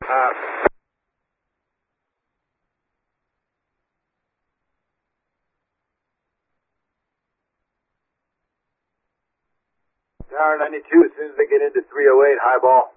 Tower 92, as soon as they get into 308, high ball.